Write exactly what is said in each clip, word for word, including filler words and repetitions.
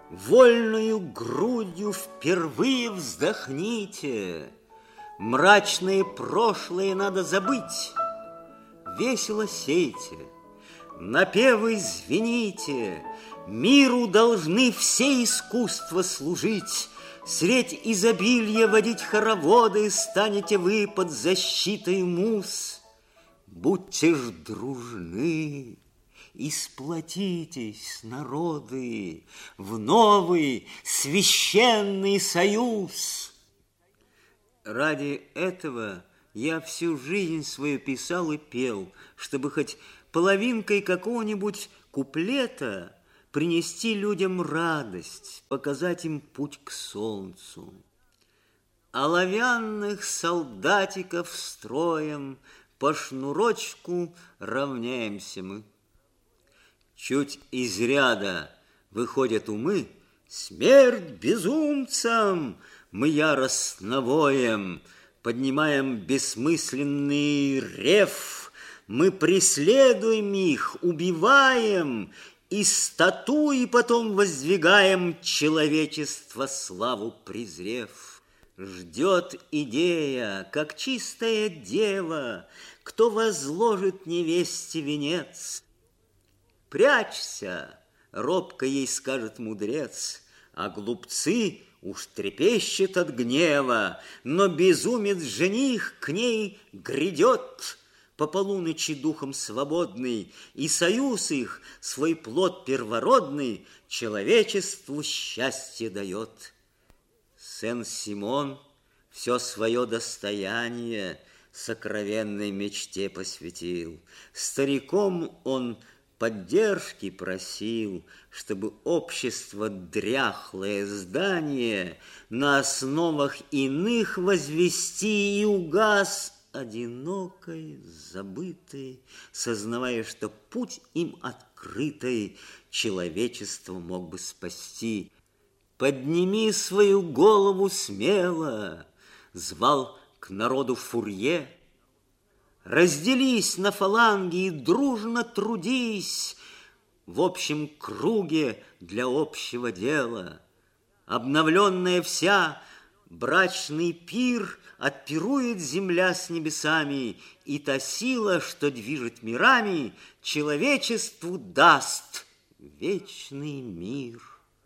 Вольною грудью впервые вздохните. Мрачное прошлое надо забыть. Весело сейте, напевы звените. Миру должны все искусства служить. Средь изобилия водить хороводы станете вы под защитой муз. Будьте ж дружны и сплотитесь, народы, в новый священный союз. Ради этого я всю жизнь свою писал и пел, чтобы хоть половинкой какого-нибудь куплета принести людям радость, показать им путь к солнцу. Оловянных солдатиков строем по шнурочку равняемся мы. Чуть из ряда выходят умы, смерть безумцам мы яростно воем, поднимаем бессмысленный рев, мы преследуем их, убиваем, и статуи потом воздвигаем, человечество славу презрев. Ждет идея, как чистая дева, кто возложит невесте венец. Прячься, робко ей скажет мудрец, а глупцы уж трепещет от гнева, но безумец-жених к ней грядет по полуночи духом свободный, и союз их, свой плод первородный, человечеству счастье дает. Сен-Симон все свое достояние сокровенной мечте посвятил. Стариком он поддержки просил, чтобы общество дряхлое здание на основах иных возвести, и угас одинокой, забытой, сознавая, что путь им открытый человечество мог бы спасти. Подними свою голову смело, звал к народу Фурье. Разделись на фаланги и дружно трудись в общем круге для общего дела. Обновленная вся, брачный пир отпирует земля с небесами, и та сила, что движет мирами, человечеству даст вечный мир.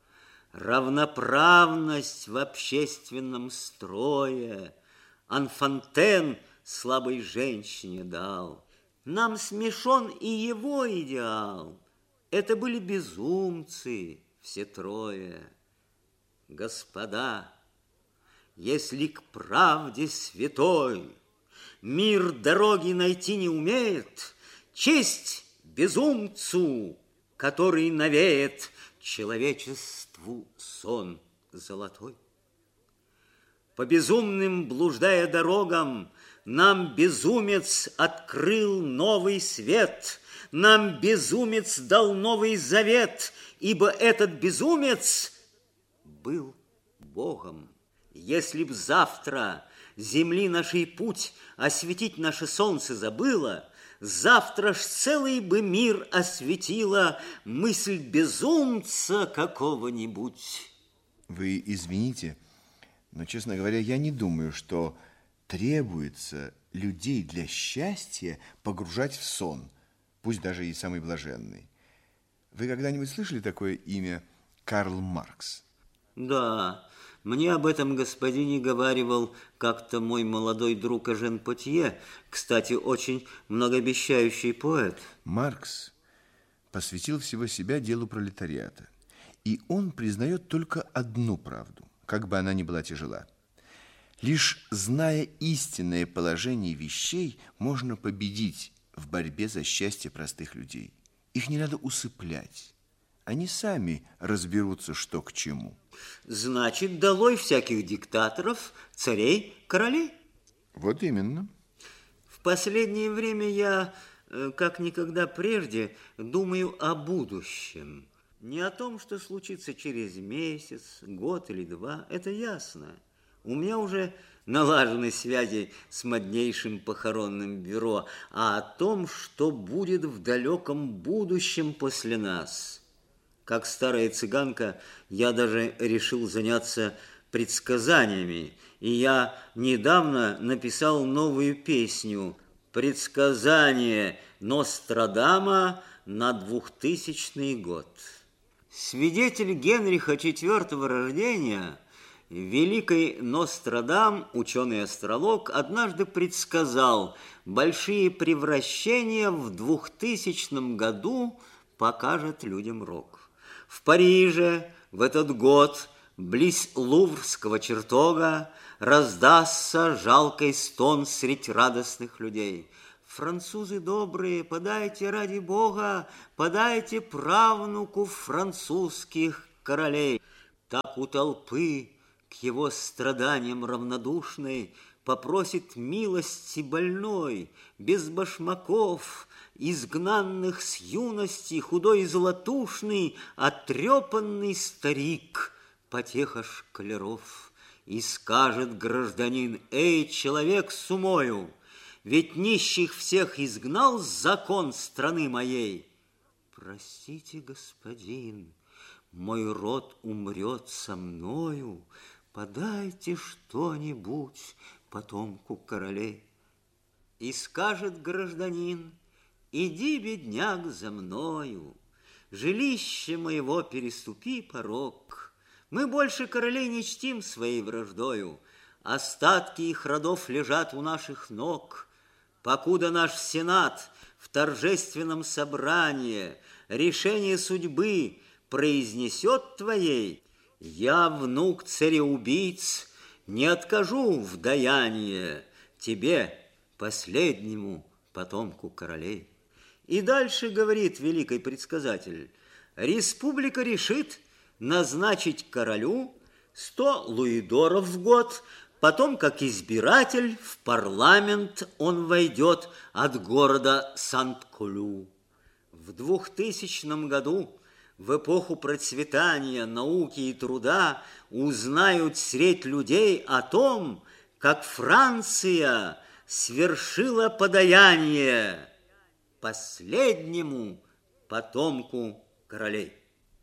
Равноправность в общественном строе Анфонтен слабой женщине дал. Нам смешон и его идеал. Это были безумцы все трое. Господа, если к правде святой мир дороги найти не умеет, честь безумцу, который навеет человечеству сон золотой. По безумным блуждая дорогам нам безумец открыл новый свет, нам безумец дал новый завет, ибо этот безумец был Богом. Если б завтра земли нашей путь осветить наше солнце забыло, завтра ж целый бы мир осветила мысль безумца какого-нибудь. Вы извините, но, честно говоря, я не думаю, что требуется людей для счастья погружать в сон, пусть даже и самый блаженный. Вы когда-нибудь слышали такое имя Карл Маркс? Да, мне об этом господине говаривал как-то мой молодой друг Эжен Потье, кстати, очень многообещающий поэт. Маркс посвятил всего себя делу пролетариата, и он признает только одну правду, как бы она ни была тяжела. Лишь зная истинное положение вещей, можно победить в борьбе за счастье простых людей. Их не надо усыплять. Они сами разберутся, что к чему. Значит, долой всяких диктаторов, царей, королей? Вот именно. В последнее время я, как никогда прежде, думаю о будущем. Не о том, что случится через месяц, год или два, это ясно. У меня уже налажены связи с моднейшим похоронным бюро, а о том, что будет в далеком будущем после нас. Как старая цыганка, я даже решил заняться предсказаниями, и я недавно написал новую песню «Предсказание Нострадама на двухтысячный год». Свидетель Генриха четвёртого рождения, великий Нострадам, ученый-астролог, однажды предсказал: большие превращения в двухтысячном году покажет людям рок. В Париже в этот год близ Луврского чертога раздастся жалкий стон средь радостных людей. Французы добрые, подайте ради Бога, подайте правнуку французских королей. Так у толпы к его страданиям равнодушной попросит милости больной, без башмаков, изгнанных с юности, худой и золотушный, отрепанный старик, потеха школяров. И скажет гражданин: эй, человек с умою, ведь нищих всех изгнал закон страны моей. Простите, господин, мой род умрет со мною, подайте что-нибудь потомку королей. И скажет гражданин: иди, бедняк, за мною, жилище моего переступи порог. Мы больше королей не чтим своей враждою, остатки их родов лежат у наших ног. Покуда наш сенат в торжественном собрании решение судьбы произнесет твоей, я, внук цареубийц, не откажу в даяние тебе, последнему потомку королей. И дальше говорит великий предсказатель: республика решит назначить королю сто луидоров в год, потом, как избиратель, в парламент он войдет от города Сант-Клю. В двухтысячном году, в эпоху процветания науки и труда, узнают средь людей о том, как Франция свершила подаяние последнему потомку королей.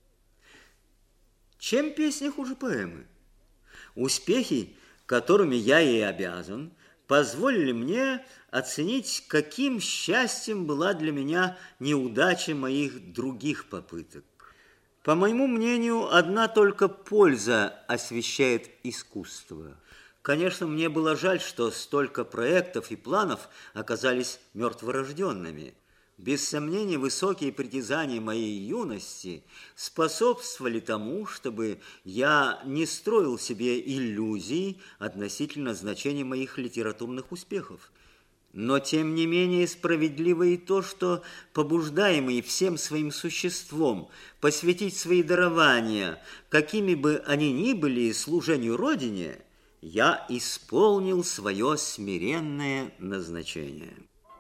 Чем песня хуже поэмы? Успехи, которыми я ей обязан, позволили мне оценить, каким счастьем была для меня неудача моих других попыток. По моему мнению, одна только польза освещает искусство. Конечно, мне было жаль, что столько проектов и планов оказались мертворожденными. Без сомнения, высокие притязания моей юности способствовали тому, чтобы я не строил себе иллюзий относительно значения моих литературных успехов. Но, тем не менее, справедливо и то, что, побуждаемый всем своим существом посвятить свои дарования, какими бы они ни были, служению Родине, я исполнил свое смиренное назначение.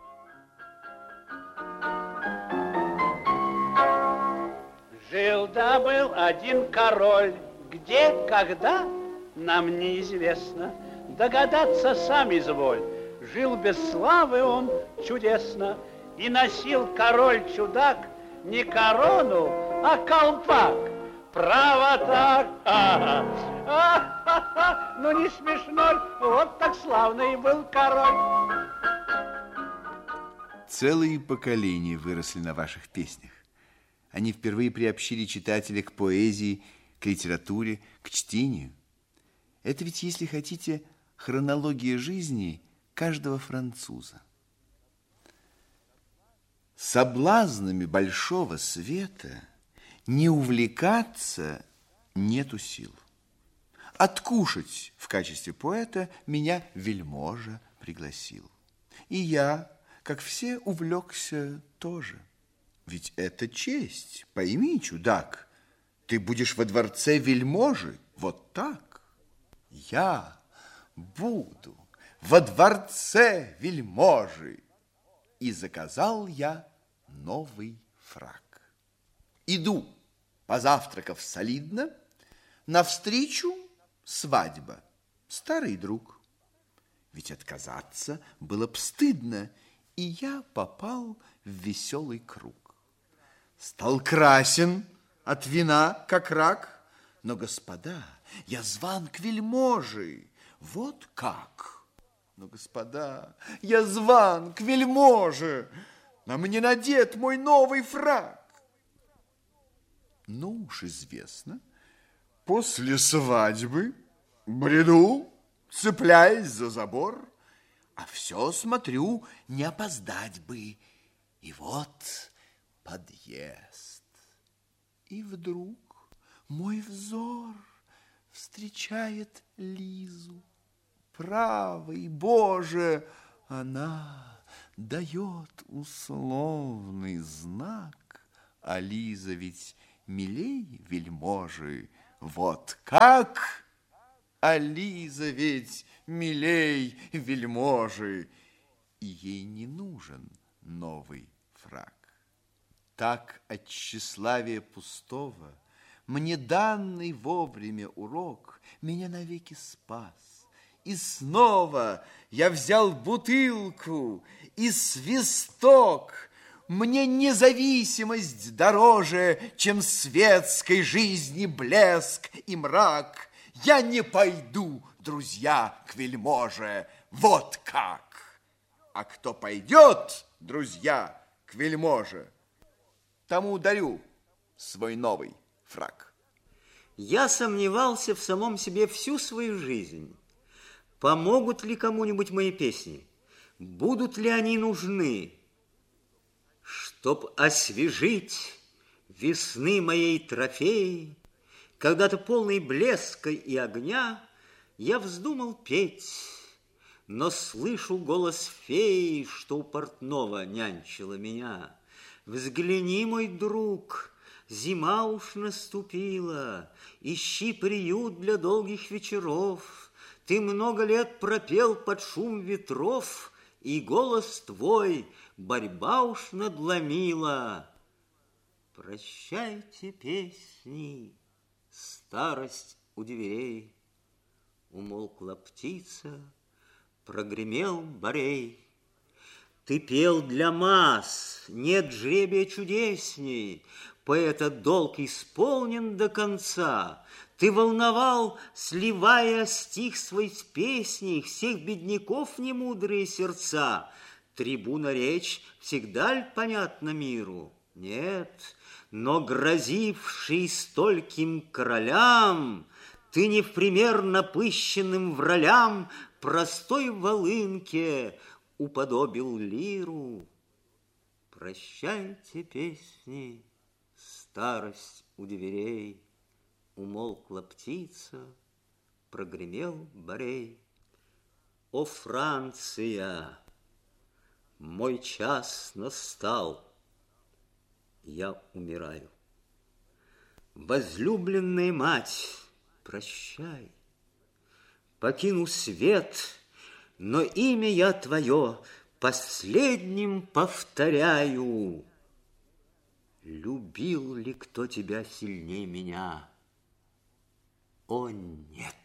Жил-да был один король, где, когда, нам неизвестно, догадаться сам изволь. Жил без славы он чудесно, и носил король-чудак не корону, а колпак. Право так, а-ха-ха, ну не смешной, вот так славный был король. Целые поколения выросли на ваших песнях. Они впервые приобщили читателя к поэзии, к литературе, к чтению. Это ведь, если хотите, хронология жизни каждого француза. Соблазнами большого света не увлекаться нету сил. Откушать в качестве поэта меня вельможа пригласил. И я, как все, увлекся тоже. Ведь это честь, пойми, чудак, ты будешь во дворце вельможи, вот так. Я буду во дворце вельможи. И заказал я новый фрак. Иду, позавтракав солидно, навстречу свадьба, старый друг. Ведь отказаться было б стыдно, и я попал в веселый круг. Стал красен, от вина, как рак. Но, господа, я зван к вельможе, вот как. Но, господа, я зван к вельможе, на мне надет мой новый фрак. Ну уж известно, после свадьбы бреду, цепляясь за забор, а все смотрю, не опоздать бы. И вот подъезд. И вдруг мой взор встречает Лизу. Правый, Боже, она дает условный знак, а Лиза ведь милей вельможи. Вот как? А Лиза ведь милей вельможи, и ей не нужен новый фрак. Так от тщеславия пустого мне данный вовремя урок меня навеки спас. И снова я взял бутылку и свисток. Мне независимость дороже, чем светской жизни блеск и мрак. Я не пойду, друзья, к вельможе, вот как. А кто пойдет, друзья, к вельможе, тому дарю свой новый фрак. Я сомневался в самом себе всю свою жизнь. Помогут ли кому-нибудь мои песни? Будут ли они нужны? Чтоб освежить весны моей трофеи, когда-то полный блеска и огня, я вздумал петь, но слышу голос феи, что у портного нянчила меня. Взгляни, мой друг, зима уж наступила, ищи приют для долгих вечеров. Ты много лет пропел под шум ветров, и голос твой борьба уж надломила. Прощайте песни, старость у дверей. Умолкла птица, прогремел барей. Ты пел для масс, нет жребия чудесней. Поэта долг исполнен до конца. Ты волновал, сливая стих свой с песней, всех бедняков немудрые сердца. Трибуна речь всегда ль понятна миру? Нет, но грозивший стольким королям, ты не в пример напыщенным вралям простой волынке уподобил лиру. Прощайте песни, старость у дверей. Умолкла птица, прогремел барей. О, Франция, мой час настал, я умираю. Возлюбленная мать, прощай. Покину свет, но имя я твое последним повторяю. Любил ли кто тебя сильнее меня? О, нет!